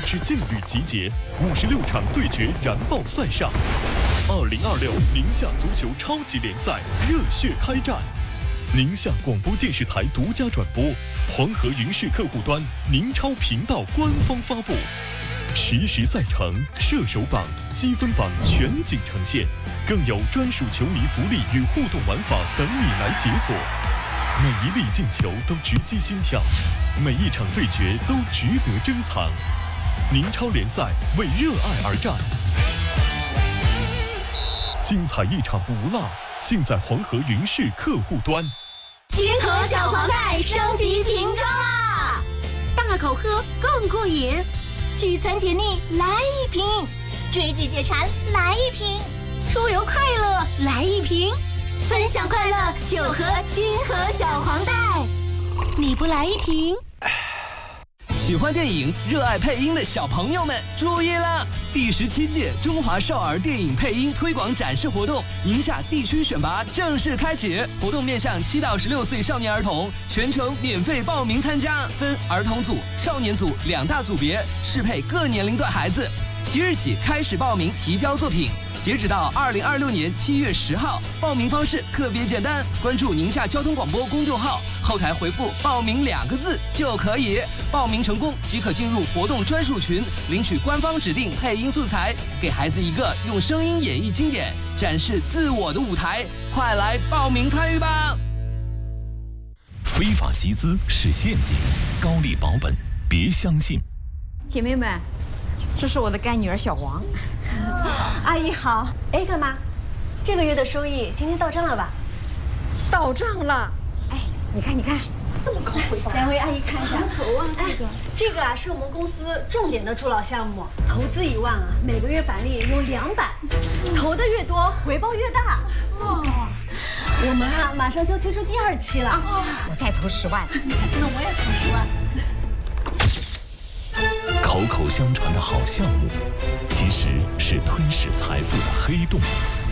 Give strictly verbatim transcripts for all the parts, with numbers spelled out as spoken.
之劲旅集结，五十六场对决燃爆赛上。二零二六宁夏足球超级联赛热血开战，宁夏广播电视台独家转播，黄河云视客户端、宁超频道官方发布，实时赛程、射手榜、积分榜全景呈现，更有专属球迷福利与互动玩法等你来解锁。每一粒进球都直击心跳，每一场对决都值得珍藏。宁超联赛为热爱而战，精彩一场不落，尽在黄河云视客户端。 金河小黄袋升级瓶装啦，大口喝更过瘾，聚餐解腻来一瓶，追剧解馋来一瓶，出游快乐来一瓶，分享快乐就喝金河小黄袋，你不来一瓶？ 喜欢电影、热爱配音的小朋友们注意了！第十七届中华少儿电影配音推广展示活动宁夏地区选拔正式开启，活动面向七到十六岁少年儿童，全程免费报名参加，分儿童组、少年组两大组别，适配各年龄段孩子。即日起开始报名提交作品，截止到二零二六年七月十号。报名方式特别简单，关注宁夏交通广播公众号，后台回复“报名”两个字就可以。报名成功即可进入活动专属群，领取官方指定配音素材，给孩子一个用声音演绎经典、展示自我的舞台。快来报名参与吧！ 非法集资是陷阱，高利保本别相信。 姐妹们，这是我的干女儿小王。 阿姨好。哎，干妈，这个月的收益今天到账了吧？ 到账了。哎，你看，你看，这么高回报。 两位阿姨看一下。 头啊，这个。 这个啊是我们公司重点的助老项目，投资一万啊，每个月返利有两百，投的越多，回报越大。 哦。 我们啊马上就推出第二期了。 哦，我再投十万。 那我也投十万。 口口相传的好项目，其实是吞噬财富的黑洞。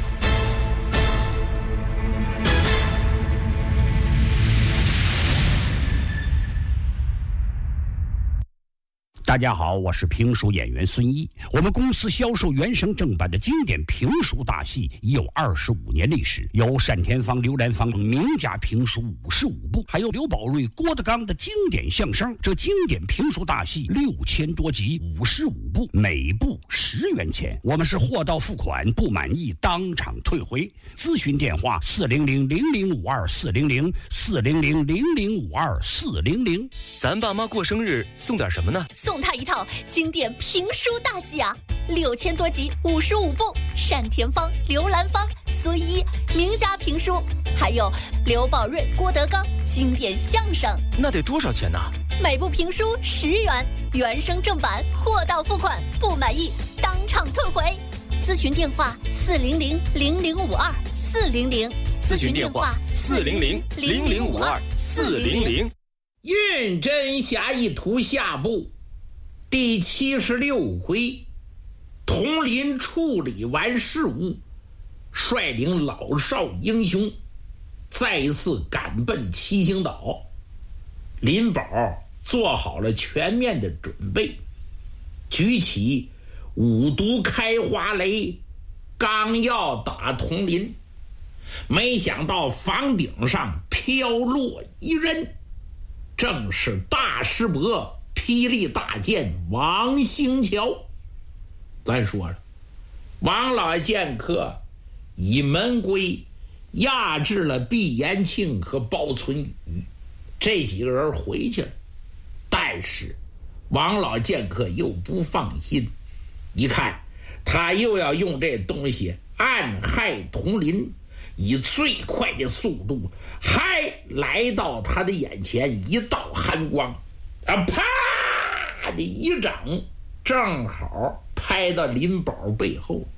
大家好，我是评书演员孙一。我们公司销售原声正版的经典评书大戏已有二十五年历史，有单田芳、刘兰芳名家评书五十五部，还有刘宝瑞、郭德纲的经典相声。这经典评书大戏六千多集，五十五部，每部十元钱。我们是货到付款，不满意当场退回。咨询电话：四零零零零五二四零零四零零零零五二四零零。 咱爸妈过生日送点什么呢？ 送他一套经典评书大戏啊，六千多集，五十五部，单田芳、刘兰芳、孙一名家评书，还有刘宝瑞、郭德纲经典相声。 那得多少钱呢？ 每部评书十元，原声正版，货到付款，不满意当场退回。咨询电话：四零零零零五二四零零。 咨询电话：四零零零零五二四零零。 运真侠一图下部第七十六回，佟林处理完事务，率领老少英雄再一次赶奔七星岛。林宝做好了全面的准备，举起五毒开花雷，刚要打佟林，没想到房顶上飘落一人，正是大师伯霹雳大剑王星桥。咱说了，王老剑客以门规压制了毕延庆和包存宇，这几个人回去了。但是王老剑客又不放心，一看他又要用这东西暗害佟林，以最快的速度还来到他的眼前，一道寒光啊，啪的一掌正好拍到林宝背后。